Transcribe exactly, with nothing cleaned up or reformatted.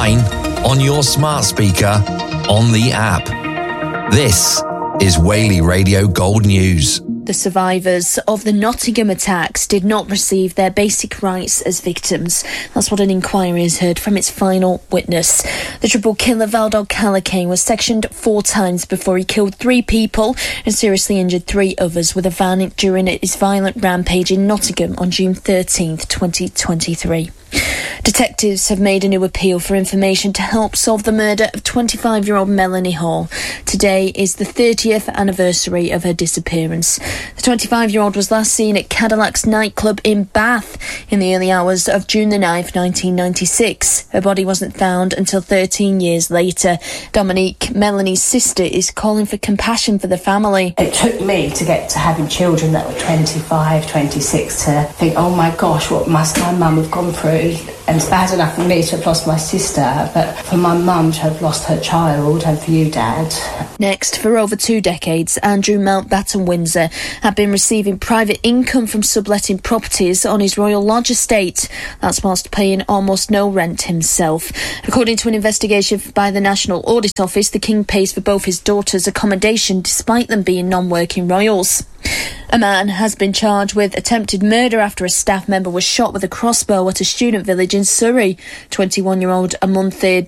online, on your smart speaker, on the app. This is Whaley Radio Gold News. The survivors of the Nottingham attacks did not receive their basic rights as victims. That's what an inquiry has heard from its final witness. The triple killer Valdol Callaghan was sectioned four times before he killed three people and seriously injured three others with a van during his violent rampage in Nottingham on June thirteenth, twenty twenty-three. Detectives have made a new appeal for information to help solve the murder of twenty-five-year-old Melanie Hall. Today is the thirtieth anniversary of her disappearance. The twenty-five-year-old was last seen at Cadillac's nightclub in Bath in the early hours of June the ninth, nineteen ninety-six. Her body wasn't found until thirteen years later. Dominique, Melanie's sister, is calling for compassion for the family. It took me to get to having children that were twenty-five, twenty-six to think, oh my gosh, what must my mum have gone through? And it's bad enough for me to have lost my sister, but for my mum to have lost her child, and for you, Dad. Next, for over two decades, Andrew Mountbatten Windsor had been receiving private income from subletting properties on his Royal Lodge estate. That's whilst paying almost no rent himself. According to an investigation by the National Audit Office, the King pays for both his daughters' accommodation despite them being non-working royals. A man has been charged with attempted murder after a staff member was shot with a crossbow at a student village in Surrey. twenty-one-year-old Amunthe